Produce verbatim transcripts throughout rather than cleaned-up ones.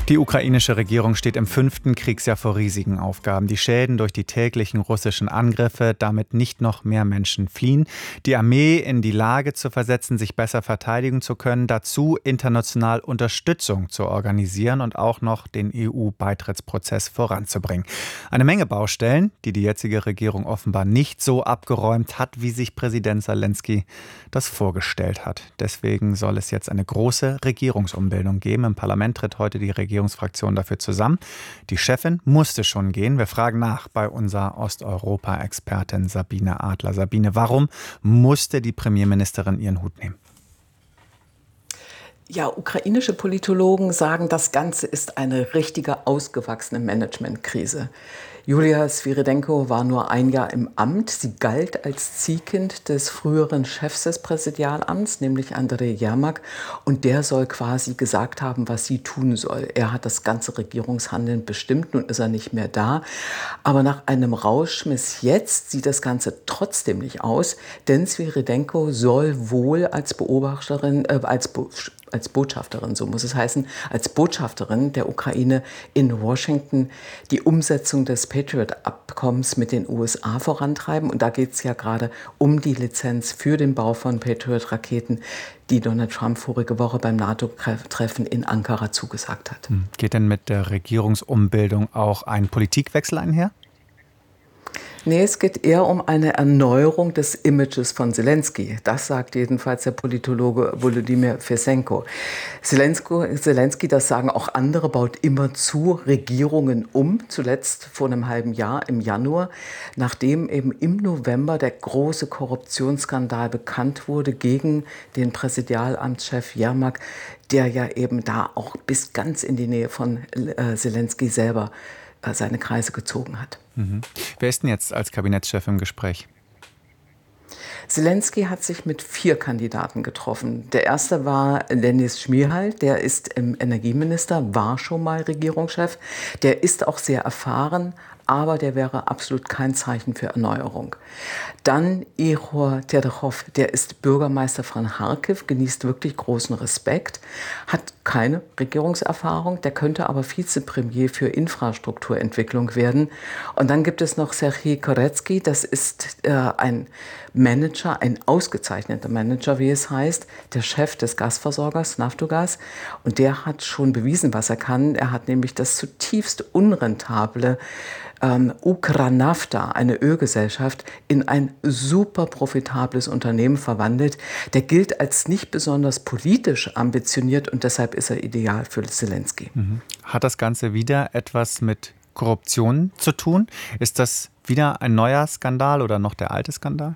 Die ukrainische Regierung steht im fünften Kriegsjahr vor riesigen Aufgaben. Die Schäden durch die täglichen russischen Angriffe, damit nicht noch mehr Menschen fliehen, die Armee in die Lage zu versetzen, sich besser verteidigen zu können, dazu international Unterstützung zu organisieren und auch noch den E U-Beitrittsprozess voranzubringen. Eine Menge Baustellen, die die jetzige Regierung offenbar nicht so abgeräumt hat, wie sich Präsident Selenskyj das vorgestellt hat. Deswegen soll es jetzt eine große Regierungsumbildung geben. Im Parlament tritt heute die Regierung Regierungsfraktion dafür zusammen. Die Chefin musste schon gehen. Wir fragen nach bei unserer Osteuropa-Expertin Sabine Adler. Sabine, warum musste die Premierministerin ihren Hut nehmen? Ja, ukrainische Politologen sagen, das Ganze ist eine richtige ausgewachsene Managementkrise. Julia Swirydenko war nur ein Jahr im Amt. Sie galt als Ziehkind des früheren Chefs des Präsidialamts, nämlich Andrej Jermak. Und der soll quasi gesagt haben, was sie tun soll. Er hat das ganze Regierungshandeln bestimmt. Nun ist er nicht mehr da. Aber nach einem Rauschmiss jetzt sieht das Ganze trotzdem nicht aus. Denn Swirydenko soll wohl als Beobachterin, äh, als Bo- als Botschafterin, so muss es heißen, als Botschafterin der Ukraine in Washington die Umsetzung des Patriot-Abkommens mit den U S A vorantreiben. Und da geht es ja gerade um die Lizenz für den Bau von Patriot-Raketen, die Donald Trump vorige Woche beim NATO-Treffen in Ankara zugesagt hat. Geht denn mit der Regierungsumbildung auch ein Politikwechsel einher? Nee, es geht eher um eine Erneuerung des Images von Selenskyj. Das sagt jedenfalls der Politologe Volodymyr Fesenko. Selenskyj, Selenskyj, das sagen auch andere, baut immerzu Regierungen um. Zuletzt vor einem halben Jahr im Januar, nachdem eben im November der große Korruptionsskandal bekannt wurde gegen den Präsidialamtschef Jermak, der ja eben da auch bis ganz in die Nähe von äh, Selenskyj selber äh, seine Kreise gezogen hat. Mhm. Wer ist denn jetzt als Kabinettschef im Gespräch? Selenskyj hat sich mit vier Kandidaten getroffen. Der erste war Denis Schmyhal, der ist Energieminister, war schon mal Regierungschef. Der ist auch sehr erfahren, aber der wäre absolut kein Zeichen für Erneuerung. Dann Ihor Terechov, der ist Bürgermeister von Charkiw, genießt wirklich großen Respekt, hat keine Regierungserfahrung, der könnte aber Vizepremier für Infrastrukturentwicklung werden. Und dann gibt es noch Serhij Koretsky, das ist äh, ein Manager, ein ausgezeichneter Manager, wie es heißt, der Chef des Gasversorgers Naftogaz. Und der hat schon bewiesen, was er kann. Er hat nämlich das zutiefst unrentable ähm, Ukranafta, eine Ölgesellschaft, in ein super profitables Unternehmen verwandelt. Der gilt als nicht besonders politisch ambitioniert und deshalb ist er ideal für Selenskyj. Mhm. Hat das Ganze wieder etwas mit Korruption zu tun? Ist das wieder ein neuer Skandal oder noch der alte Skandal?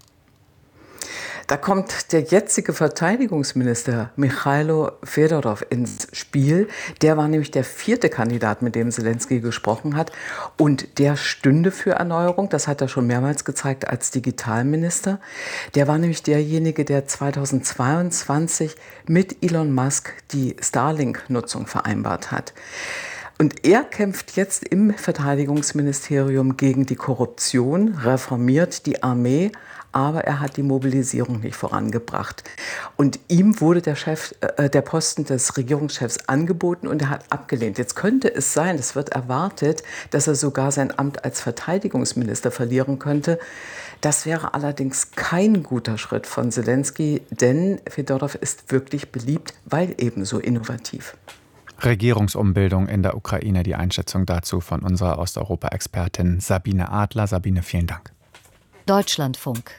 Da kommt der jetzige Verteidigungsminister Michailo Fedorov ins Spiel. Der war nämlich der vierte Kandidat, mit dem Selenskyj gesprochen hat. Und der stünde für Erneuerung. Das hat er schon mehrmals gezeigt als Digitalminister. Der war nämlich derjenige, der zweitausendzweiundzwanzig mit Elon Musk die Starlink-Nutzung vereinbart hat. Und er kämpft jetzt im Verteidigungsministerium gegen die Korruption, reformiert die Armee, aber er hat die Mobilisierung nicht vorangebracht. Und ihm wurde der, Chef, äh, der Posten des Regierungschefs angeboten und er hat abgelehnt. Jetzt könnte es sein, es wird erwartet, dass er sogar sein Amt als Verteidigungsminister verlieren könnte. Das wäre allerdings kein guter Schritt von Selenskyj, denn Fedorov ist wirklich beliebt, weil eben so innovativ. Regierungsumbildung in der Ukraine, die Einschätzung dazu von unserer Osteuropa-Expertin Sabine Adler. Sabine, vielen Dank. Deutschlandfunk.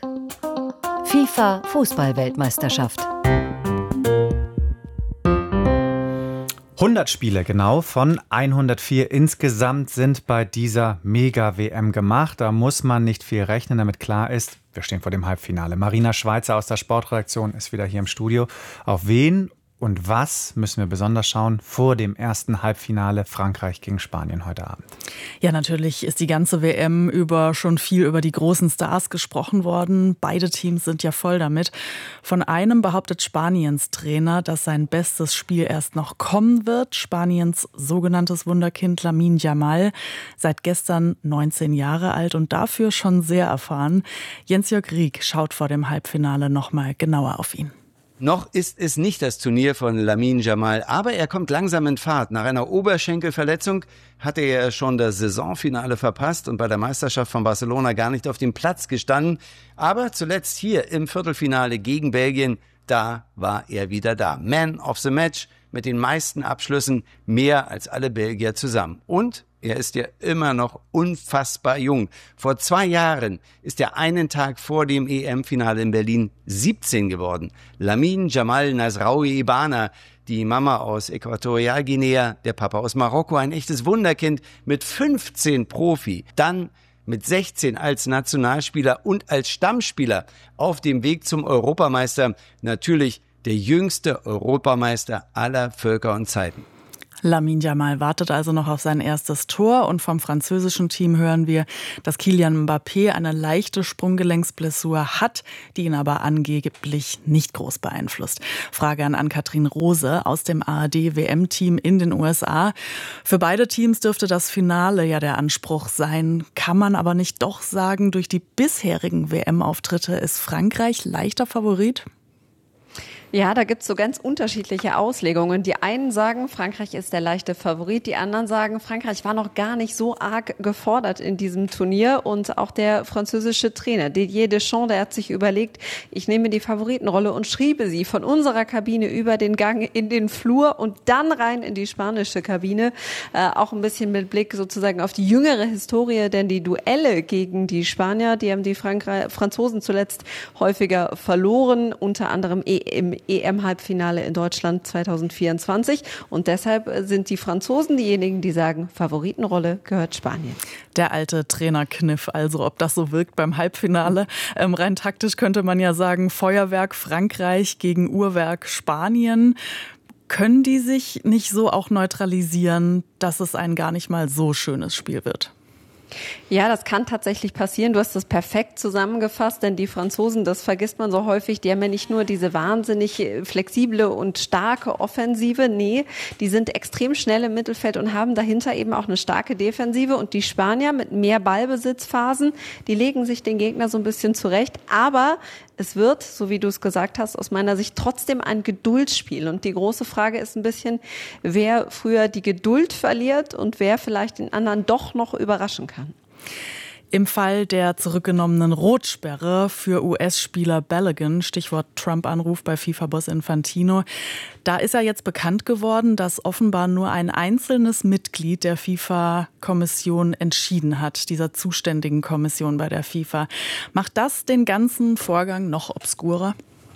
FIFA-Fußball-Weltmeisterschaft. hundert Spiele genau von hundertvier insgesamt sind bei dieser Mega-W M gemacht. Da muss man nicht viel rechnen, damit klar ist, wir stehen vor dem Halbfinale. Marina Schweizer aus der Sportredaktion ist wieder hier im Studio. Auf wen und was müssen wir besonders schauen vor dem ersten Halbfinale Frankreich gegen Spanien heute Abend? Ja, natürlich ist die ganze W M über schon viel über die großen Stars gesprochen worden. Beide Teams sind ja voll damit. Von einem behauptet Spaniens Trainer, dass sein bestes Spiel erst noch kommen wird. Spaniens sogenanntes Wunderkind Lamine Yamal, seit gestern neunzehn Jahre alt und dafür schon sehr erfahren. Jens-Jörg Rieck schaut vor dem Halbfinale noch mal genauer auf ihn. Noch ist es nicht das Turnier von Lamine Yamal, aber er kommt langsam in Fahrt. Nach einer Oberschenkelverletzung hatte er schon das Saisonfinale verpasst und bei der Meisterschaft von Barcelona gar nicht auf dem Platz gestanden. Aber zuletzt hier im Viertelfinale gegen Belgien, da war er wieder da. Man of the Match mit den meisten Abschlüssen, mehr als alle Belgier zusammen. Und er ist ja immer noch unfassbar jung. Vor zwei Jahren ist er einen Tag vor dem E M-Finale in Berlin siebzehn geworden. Lamine Yamal Nasraoui Ibana, die Mama aus Äquatorialguinea, der Papa aus Marokko, ein echtes Wunderkind mit fünfzehn Profi. Dann mit sechzehn als Nationalspieler und als Stammspieler auf dem Weg zum Europameister. Natürlich der jüngste Europameister aller Völker und Zeiten. Lamine Yamal wartet also noch auf sein erstes Tor und vom französischen Team hören wir, dass Kylian Mbappé eine leichte Sprunggelenksblessur hat, die ihn aber angeblich nicht groß beeinflusst. Frage an Ann-Kathrin Rose aus dem A R D-W M-Team in den U S A. Für beide Teams dürfte das Finale ja der Anspruch sein. Kann man aber nicht doch sagen, durch die bisherigen W M-Auftritte ist Frankreich leichter Favorit? Ja, da gibt's so ganz unterschiedliche Auslegungen. Die einen sagen, Frankreich ist der leichte Favorit. Die anderen sagen, Frankreich war noch gar nicht so arg gefordert in diesem Turnier. Und auch der französische Trainer Didier Deschamps, der hat sich überlegt, ich nehme die Favoritenrolle und schriebe sie von unserer Kabine über den Gang in den Flur und dann rein in die spanische Kabine. Äh, auch ein bisschen mit Blick sozusagen auf die jüngere Historie, denn die Duelle gegen die Spanier, die haben die Frankreich- Franzosen zuletzt häufiger verloren, unter anderem im E M-Halbfinale in Deutschland zwanzig vierundzwanzig. Und deshalb sind die Franzosen diejenigen, die sagen, Favoritenrolle gehört Spanien. Der alte Trainerkniff, also ob das so wirkt beim Halbfinale. Ähm, rein taktisch könnte man ja sagen, Feuerwerk Frankreich gegen Uhrwerk Spanien. Können die sich nicht so auch neutralisieren, dass es ein gar nicht mal so schönes Spiel wird? Ja, das kann tatsächlich passieren. Du hast das perfekt zusammengefasst, denn die Franzosen, das vergisst man so häufig, die haben ja nicht nur diese wahnsinnig flexible und starke Offensive, nee, die sind extrem schnell im Mittelfeld und haben dahinter eben auch eine starke Defensive und die Spanier mit mehr Ballbesitzphasen, die legen sich den Gegner so ein bisschen zurecht, aber es wird, so wie du es gesagt hast, aus meiner Sicht trotzdem ein Geduldsspiel. Und die große Frage ist ein bisschen, wer früher die Geduld verliert und wer vielleicht den anderen doch noch überraschen kann. Im Fall der zurückgenommenen Rotsperre für U S-Spieler Balogun, Stichwort Trump-Anruf bei FIFA-Boss Infantino, da ist ja jetzt bekannt geworden, dass offenbar nur ein einzelnes Mitglied der FIFA-Kommission entschieden hat, dieser zuständigen Kommission bei der FIFA. Macht das den ganzen Vorgang noch obskurer?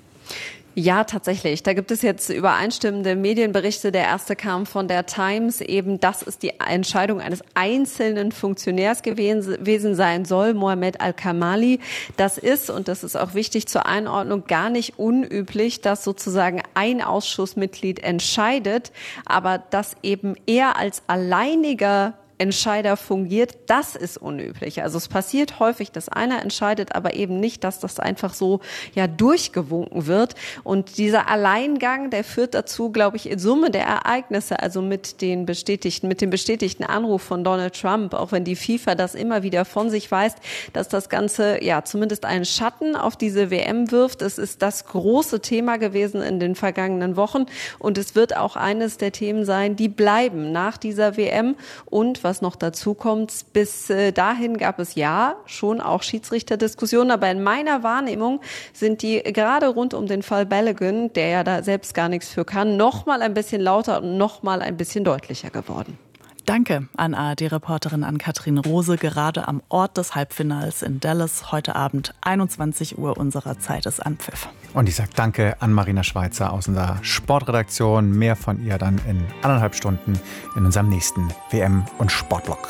Ja, tatsächlich. Da gibt es jetzt übereinstimmende Medienberichte. Der erste kam von der Times. Eben, das ist die Entscheidung eines einzelnen Funktionärs gewesen sein soll, Mohamed Al-Kamali. Das ist, und das ist auch wichtig zur Einordnung, gar nicht unüblich, dass sozusagen ein Ausschussmitglied entscheidet, aber dass eben er als alleiniger Entscheider fungiert, das ist unüblich. Also es passiert häufig, dass einer entscheidet, aber eben nicht, dass das einfach so ja durchgewunken wird. Und dieser Alleingang, der führt dazu, glaube ich, in Summe der Ereignisse, also mit den bestätigten, mit dem bestätigten Anruf von Donald Trump, auch wenn die FIFA das immer wieder von sich weist, dass das Ganze ja zumindest einen Schatten auf diese W M wirft. Es ist das große Thema gewesen in den vergangenen Wochen und es wird auch eines der Themen sein, die bleiben nach dieser W M. Und was noch dazu kommt, bis dahin gab es ja schon auch Schiedsrichterdiskussionen, aber in meiner Wahrnehmung sind die gerade rund um den Fall Balogun, der ja da selbst gar nichts für kann, noch mal ein bisschen lauter und noch mal ein bisschen deutlicher geworden. Danke an A R D-Reporterin Ann-Kathrin Rose, gerade am Ort des Halbfinals in Dallas. Heute Abend einundzwanzig Uhr unserer Zeit ist Anpfiff. Und ich sage danke an Marina Schweizer aus unserer Sportredaktion. Mehr von ihr dann in anderthalb Stunden in unserem nächsten W M- und Sportblock.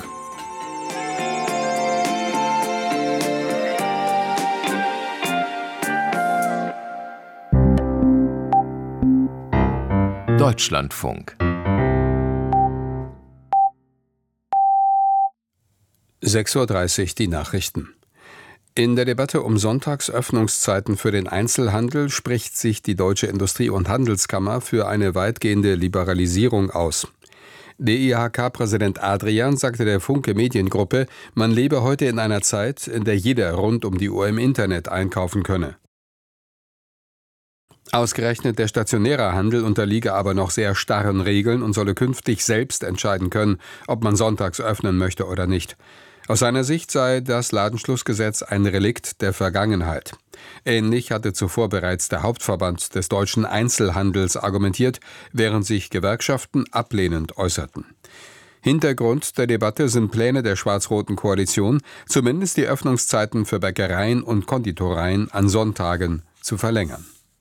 Deutschlandfunk. sechs Uhr dreißig die Nachrichten. In der Debatte um Sonntagsöffnungszeiten für den Einzelhandel spricht sich die Deutsche Industrie- und Handelskammer für eine weitgehende Liberalisierung aus. D I H K-Präsident Adrian sagte der Funke Mediengruppe, man lebe heute in einer Zeit, in der jeder rund um die Uhr im Internet einkaufen könne. Ausgerechnet der stationäre Handel unterliege aber noch sehr starren Regeln und solle künftig selbst entscheiden können, ob man sonntags öffnen möchte oder nicht. Aus seiner Sicht sei das Ladenschlussgesetz ein Relikt der Vergangenheit. Ähnlich hatte zuvor bereits der Hauptverband des deutschen Einzelhandels argumentiert, während sich Gewerkschaften ablehnend äußerten. Hintergrund der Debatte sind Pläne der schwarz-roten Koalition, zumindest die Öffnungszeiten für Bäckereien und Konditoreien an Sonntagen zu verlängern.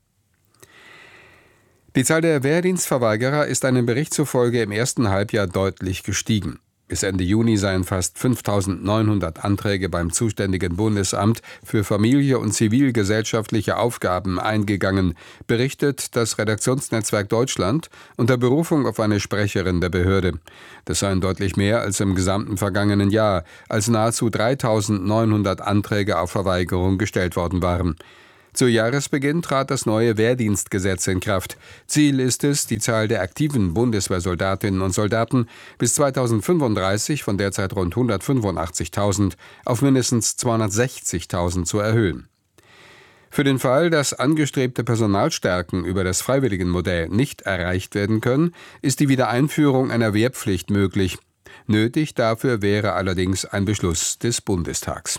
Die Zahl der Wehrdienstverweigerer ist einem Bericht zufolge im ersten Halbjahr deutlich gestiegen. Bis Ende Juni seien fast fünftausendneunhundert Anträge beim zuständigen Bundesamt für Familie und zivilgesellschaftliche Aufgaben eingegangen, berichtet das Redaktionsnetzwerk Deutschland unter Berufung auf eine Sprecherin der Behörde. Das seien deutlich mehr als im gesamten vergangenen Jahr, als nahezu dreitausendneunhundert Anträge auf Verweigerung gestellt worden waren. Zu Jahresbeginn trat das neue Wehrdienstgesetz in Kraft. Ziel ist es, die Zahl der aktiven Bundeswehrsoldatinnen und Soldaten bis zweitausendfünfunddreißig von derzeit rund hundertfünfundachtzigtausend auf mindestens zweihundertsechzigtausend zu erhöhen. Für den Fall, dass angestrebte Personalstärken über das Freiwilligenmodell nicht erreicht werden können, ist die Wiedereinführung einer Wehrpflicht möglich. Nötig dafür wäre allerdings ein Beschluss des Bundestags.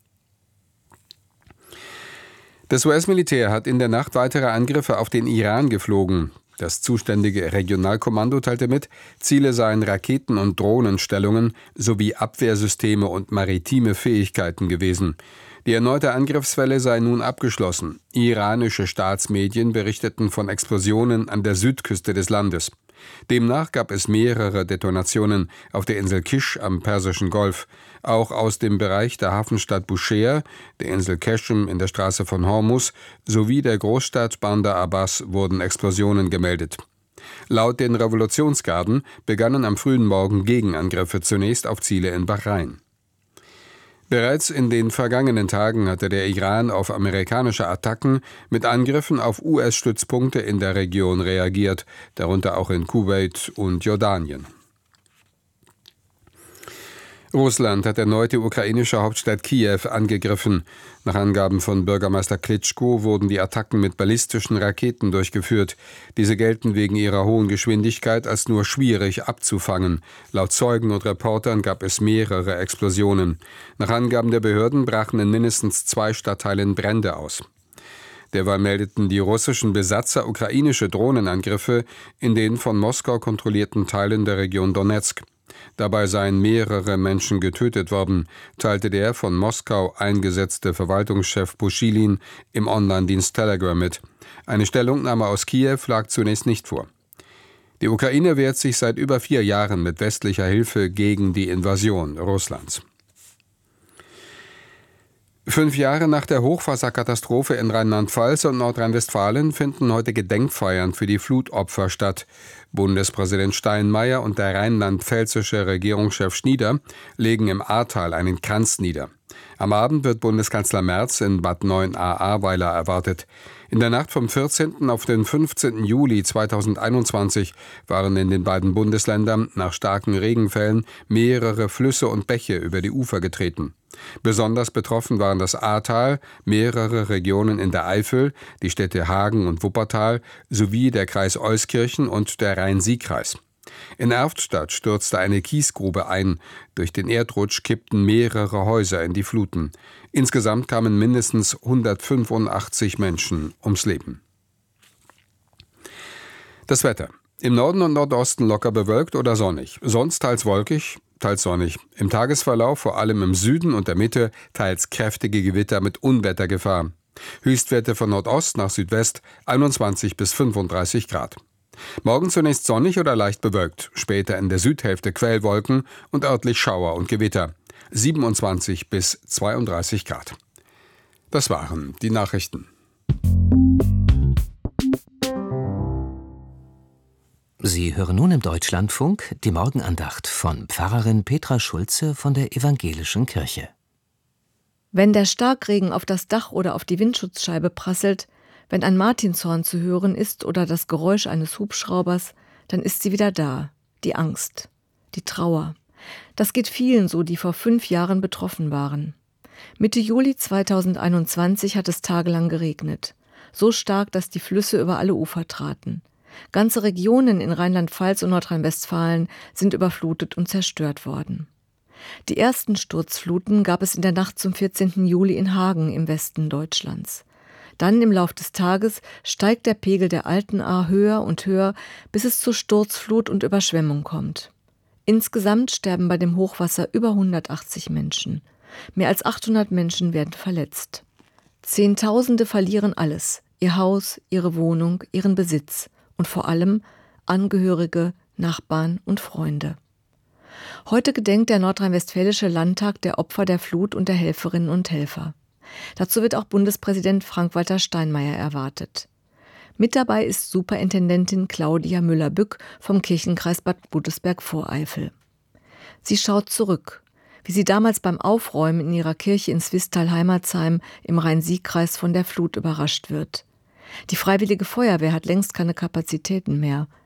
Das U S-Militär hat in der Nacht weitere Angriffe auf den Iran geflogen. Das zuständige Regionalkommando teilte mit, Ziele seien Raketen- und Drohnenstellungen sowie Abwehrsysteme und maritime Fähigkeiten gewesen. Die erneute Angriffswelle sei nun abgeschlossen. Iranische Staatsmedien berichteten von Explosionen an der Südküste des Landes. Demnach gab es mehrere Detonationen auf der Insel Kish am Persischen Golf. Auch aus dem Bereich der Hafenstadt Bushehr, der Insel Keshem in der Straße von Hormuz sowie der Großstadt Bandar Abbas wurden Explosionen gemeldet. Laut den Revolutionsgarden begannen am frühen Morgen Gegenangriffe zunächst auf Ziele in Bahrain. Bereits in den vergangenen Tagen hatte der Iran auf amerikanische Attacken mit Angriffen auf U S-Stützpunkte in der Region reagiert, darunter auch in Kuwait und Jordanien. Russland hat erneut die ukrainische Hauptstadt Kiew angegriffen. Nach Angaben von Bürgermeister Klitschko wurden die Attacken mit ballistischen Raketen durchgeführt. Diese gelten wegen ihrer hohen Geschwindigkeit als nur schwierig abzufangen. Laut Zeugen und Reportern gab es mehrere Explosionen. Nach Angaben der Behörden brachen in mindestens zwei Stadtteilen Brände aus. Derweil meldeten die russischen Besatzer ukrainische Drohnenangriffe in den von Moskau kontrollierten Teilen der Region Donezk. Dabei seien mehrere Menschen getötet worden, teilte der von Moskau eingesetzte Verwaltungschef Puschilin im Online-Dienst Telegram mit. Eine Stellungnahme aus Kiew lag zunächst nicht vor. Die Ukraine wehrt sich seit über vier Jahren mit westlicher Hilfe gegen die Invasion Russlands. Fünf Jahre nach der Hochwasserkatastrophe in Rheinland-Pfalz und Nordrhein-Westfalen finden heute Gedenkfeiern für die Flutopfer statt. Bundespräsident Steinmeier und der rheinland-pfälzische Regierungschef Schnieder legen im Ahrtal einen Kranz nieder. Am Abend wird Bundeskanzler Merz in Bad Neuenahr-Ahrweiler erwartet. In der Nacht vom vierzehnten auf den fünfzehnten Juli zweitausendeinundzwanzig waren in den beiden Bundesländern nach starken Regenfällen mehrere Flüsse und Bäche über die Ufer getreten. Besonders betroffen waren das Ahrtal, mehrere Regionen in der Eifel, die Städte Hagen und Wuppertal sowie der Kreis Euskirchen und der Rhein-Sieg-Kreis. In Erftstadt stürzte eine Kiesgrube ein. Durch den Erdrutsch kippten mehrere Häuser in die Fluten. Insgesamt kamen mindestens hundertfünfundachtzig Menschen ums Leben. Das Wetter. Im Norden und Nordosten locker bewölkt oder sonnig. Sonst teils wolkig, teils sonnig. Im Tagesverlauf vor allem im Süden und der Mitte teils kräftige Gewitter mit Unwettergefahr. Höchstwerte von Nordost nach Südwest einundzwanzig bis fünfunddreißig Grad. Morgen zunächst sonnig oder leicht bewölkt, später in der Südhälfte Quellwolken und örtlich Schauer und Gewitter. siebenundzwanzig bis zweiunddreißig Grad. Das waren die Nachrichten. Sie hören nun im Deutschlandfunk die Morgenandacht von Pfarrerin Petra Schulze von der Evangelischen Kirche. Wenn der Starkregen auf das Dach oder auf die Windschutzscheibe prasselt, wenn ein Martinshorn zu hören ist oder das Geräusch eines Hubschraubers, dann ist sie wieder da, die Angst, die Trauer. Das geht vielen so, die vor fünf Jahren betroffen waren. Mitte Juli zweitausendeinundzwanzig hat es tagelang geregnet. so stark, dass die Flüsse über alle Ufer traten. Ganze Regionen in Rheinland-Pfalz und Nordrhein-Westfalen sind überflutet und zerstört worden. Die ersten Sturzfluten gab es in der Nacht zum vierzehnten Juli in Hagen im Westen Deutschlands. Dann im Lauf des Tages steigt der Pegel der Alten Ahr höher und höher, bis es zu Sturzflut und Überschwemmung kommt. Insgesamt sterben bei dem Hochwasser über hundertachtzig Menschen. Mehr als achthundert Menschen werden verletzt. Zehntausende verlieren alles: ihr Haus, ihre Wohnung, ihren Besitz und vor allem Angehörige, Nachbarn und Freunde. Heute gedenkt der Nordrhein-Westfälische Landtag der Opfer der Flut und der Helferinnen und Helfer. Dazu wird auch Bundespräsident Frank-Walter Steinmeier erwartet. Mit dabei ist Superintendentin Claudia Müller-Bück vom Kirchenkreis Bad Godesberg-Voreifel. Sie schaut zurück, wie sie damals beim Aufräumen in ihrer Kirche in Swisttal-Heimatsheim im Rhein-Sieg-Kreis von der Flut überrascht wird. Die Freiwillige Feuerwehr hat längst keine Kapazitäten mehr.